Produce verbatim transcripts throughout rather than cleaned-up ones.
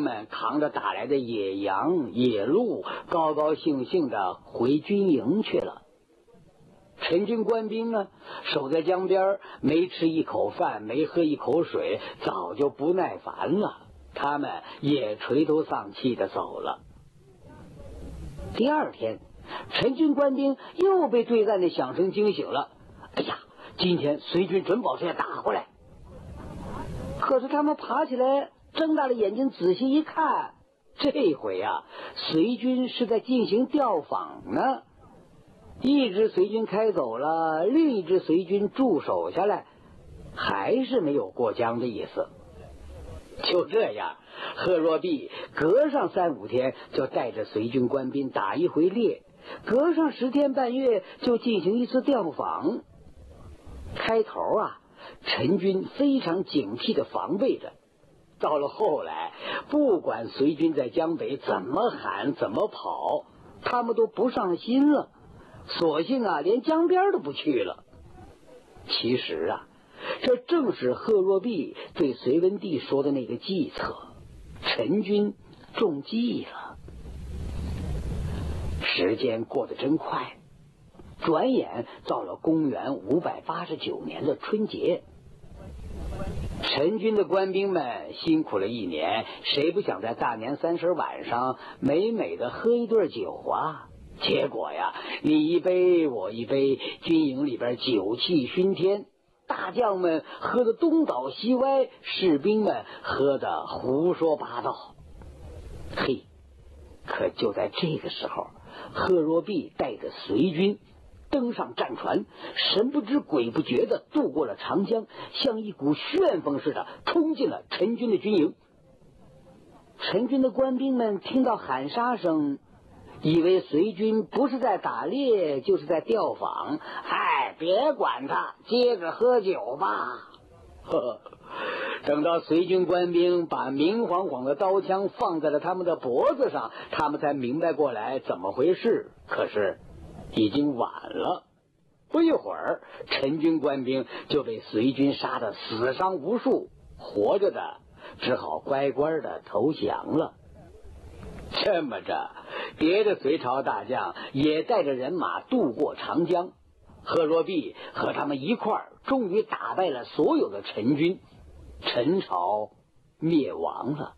们扛着打来的野羊、野鹿，高高兴兴地回军营去了。陈军官兵呢，守在江边，没吃一口饭，没喝一口水，早就不耐烦了。他们也垂头丧气地走了。第二天，陈军官兵又被对岸的响声惊醒了。哎呀，今天隋军准保是要打过来。可是他们爬起来，睁大了眼睛仔细一看，这回啊，隋军是在进行调访呢。一支隋军开走了，另一支隋军驻守下来，还是没有过江的意思。就这样，贺若弼隔上三五天就带着隋军官兵打一回猎，隔上十天半月就进行一次调访。开头啊，陈军非常警惕地防备着。到了后来，不管隋军在江北怎么喊怎么跑，他们都不上心了，索性啊连江边都不去了。其实啊，这正是贺若弼对隋文帝说的那个计策，陈军中计了。时间过得真快，转眼到了公元五百八十九年的春节。陈军的官兵们辛苦了一年，谁不想在大年三十晚上美美的喝一顿酒啊？结果呀，你一杯我一杯，军营里边酒气熏天，大将们喝得东倒西歪，士兵们喝得胡说八道。嘿，可就在这个时候，贺若弼带着隋军登上战船，神不知鬼不觉地渡过了长江，像一股旋风似的冲进了陈军的军营。陈军的官兵们听到喊杀声，以为隋军不是在打猎就是在调访，哎，别管他，接着喝酒吧。呵，等到隋军官兵把明晃晃的刀枪放在了他们的脖子上，他们才明白过来怎么回事。可是已经晚了，不一会儿，陈军官兵就被隋军杀得死伤无数，活着的只好乖乖的投降了。这么着，别的隋朝大将也带着人马渡过长江，贺若弼和他们一块儿，终于打败了所有的陈军，陈朝灭亡了。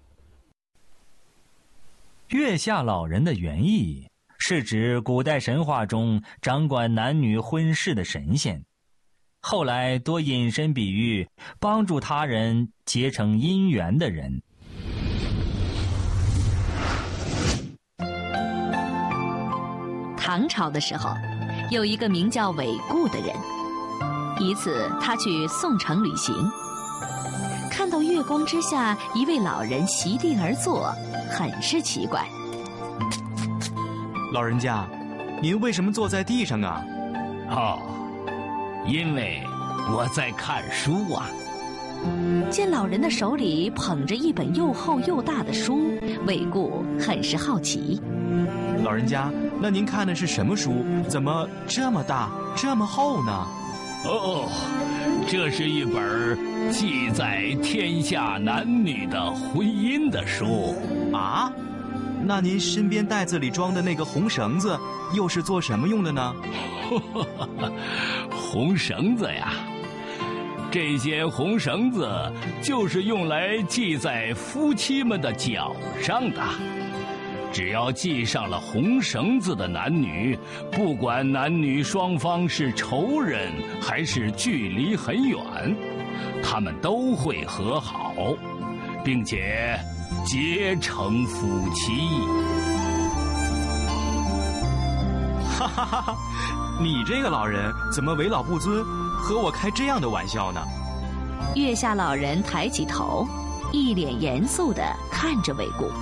月下老人的原意是指古代神话中掌管男女婚事的神仙，后来多引申比喻帮助他人结成姻缘的人。 唐朝的时候，有一个名叫韦固的人，一次他去宋城旅行，看到月光之下一位老人席地而坐，很是奇怪。 老人家，您为什么坐在地上啊？ 哦，因为我在看书啊。 见老人的手里捧着一本又厚又大的书，韦固很是好奇。 老人家，那您看的是什么书？怎么这么大，这么厚呢？ 哦，这是一本记载天下男女的婚姻的书啊。那您身边袋子里装的那个红绳子又是做什么用的呢？ 红绳子呀，这些红绳子就是用来系在夫妻们的脚上的。只要系上了红绳子的男女，不管男女双方是仇人还是距离很远，他们都会和好，并且结成夫妻。 哈哈哈哈！你这个老人怎么为老不尊，和我开这样的玩笑呢？ 月下老人抬起头，一脸严肃地看着韦固。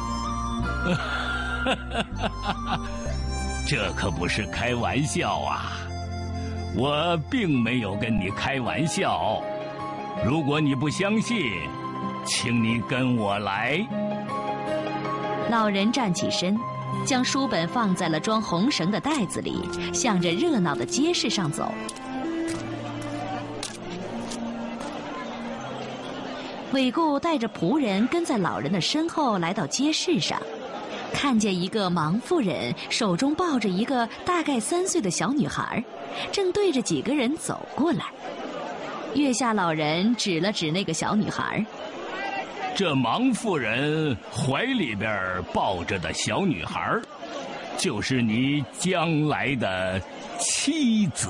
这可不是开玩笑啊！我并没有跟你开玩笑。如果你不相信，请你跟我来。 老人站起身，将书本放在了装红绳的袋子里，向着热闹的街市上走。 韦固带着仆人跟在老人的身后来到街市上，看见一个盲妇人手中抱着一个大概三岁的小女孩，正对着几个人走过来。月下老人指了指那个小女孩：“ 这盲妇人怀里边抱着的小女孩，就是你将来的妻子。”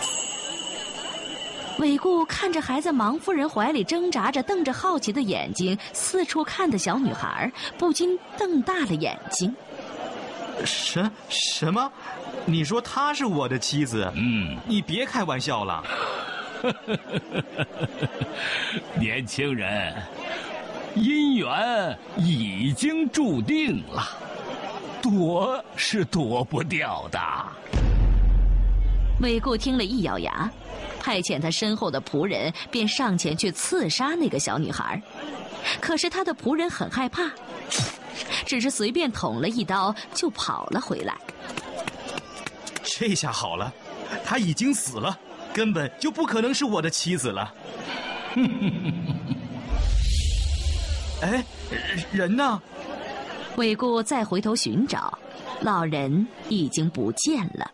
韦固看着还在盲妇人怀里挣扎着、瞪着好奇的眼睛四处看的小女孩，不禁瞪大了眼睛。 什什么？你说她是我的妻子？ 嗯， 你别开玩笑了。 年轻人，姻缘已经注定了，躲是躲不掉的。 韦固听了一咬牙，派遣他身后的仆人便上前去刺杀那个小女孩。可是他的仆人很害怕，只是随便捅了一刀就跑了回来。 这下好了，她已经死了，根本就不可能是我的妻子了。哎，人呢？ 韦固再回头寻找，老人已经不见了。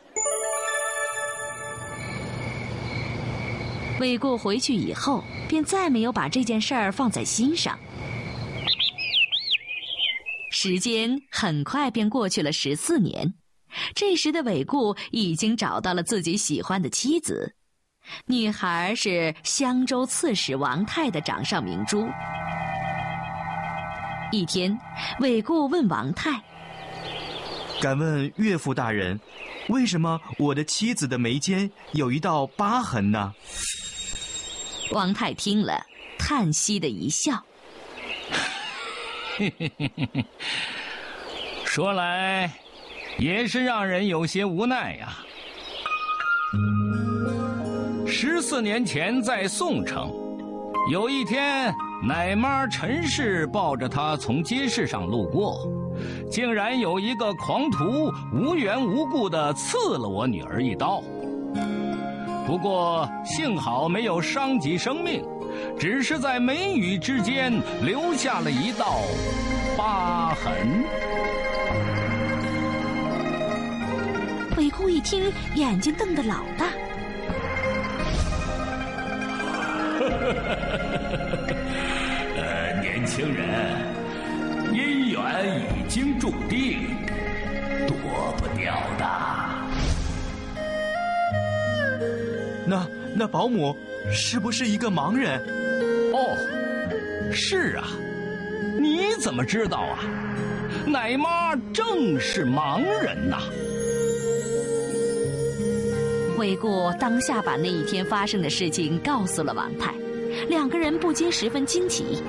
韦固回去以后，便再没有把这件事儿放在心上。时间很快便过去了十四年，这时的韦固已经找到了自己喜欢的妻子，女孩是襄州刺史王泰的掌上明珠。一天，韦固问王泰：“ 敢问岳父大人，为什么我的妻子的眉间有一道疤痕呢？” 王泰听了，叹息的一笑：“ 说来，也是让人有些无奈呀。十四年前在宋城，有一天，奶妈陈氏抱着她从街市上路过，竟然有一个狂徒无缘无故地刺了我女儿一刀。不过幸好没有伤及生命，只是在眉宇之间留下了一道疤痕。” 韦固一听，眼睛瞪得老大。 呃，年轻人，姻缘已经注定，躲不掉的。 那那保姆是不是一个盲人？ 哦，是啊，你怎么知道啊？奶妈正是盲人呐。 韦固当下把那一天发生的事情告诉了王泰，两个人不禁十分惊奇。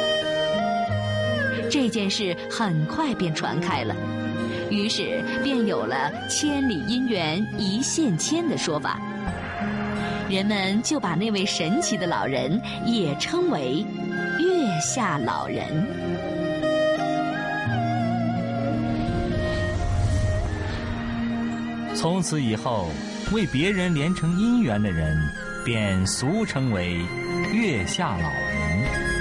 这件事很快便传开了，于是便有了千里姻缘一线牵的说法。人们就把那位神奇的老人也称为月下老人。 从此以后，为别人连成姻缘的人便俗称为月下老人。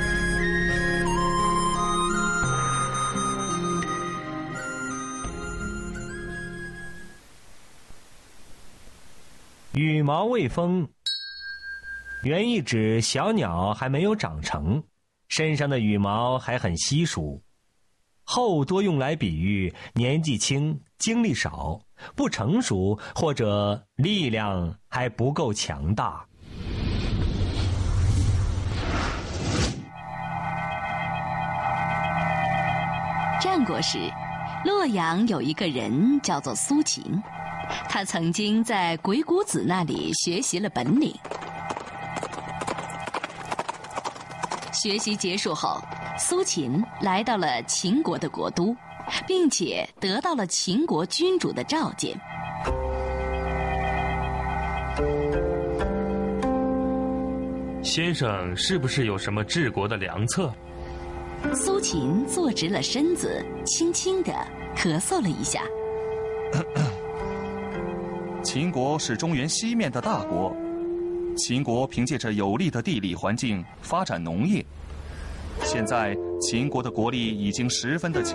羽毛未丰，原意指小鸟还没有长成，身上的羽毛还很稀疏。后多用来比喻年纪轻、精力少、不成熟，或者力量还不够强大。 战国时，洛阳有一个人叫做苏秦，他曾经在鬼谷子那里学习了本领。学习结束后，苏秦来到了秦国的国都，并且得到了秦国君主的召见。 先生是不是有什么治国的良策？ 苏秦坐直了身子，轻轻地咳嗽了一下。 秦国是中原西面的大国，秦国凭借着有利的地理环境发展农业， 现在秦国的国力已经十分的强。